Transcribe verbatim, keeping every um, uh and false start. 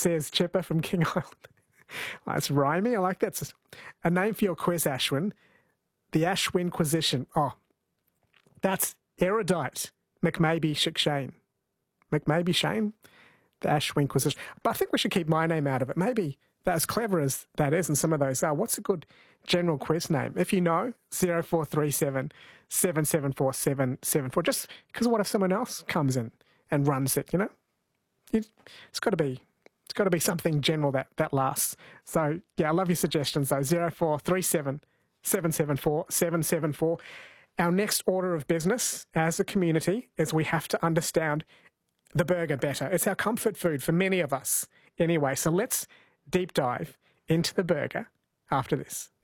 says Chipper from King Island. That's rhymey. I like that. It's a name for your quiz, Ashwin. The Ashwinquisition. Oh, that's erudite. McMaybe Shane. McMaybe Shane? The Ashwinquisition. But I think we should keep my name out of it. Maybe that as clever as that is, and some of those are. What's a good general quiz name? If you know, zero four three seven, seven seven four, seven seven four. Just because what if someone else comes in and runs it, you know? It, it's got to be... It's got to be something general that, that lasts. So, yeah, I love your suggestions, though. zero four three seven, seven seven four, seven seven four. Our next order of business as a community is we have to understand the burger better. It's our comfort food for many of us anyway. So let's deep dive into the burger after this.